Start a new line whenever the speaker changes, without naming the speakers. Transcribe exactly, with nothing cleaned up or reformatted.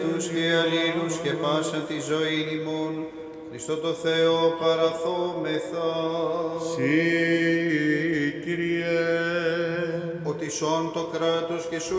τους και αλλήλους και πάσα τη ζωή ημών, Χριστό το Θεό παραθόμεθα.
Συ, Κύριε,
Ότι σών το κράτος και σου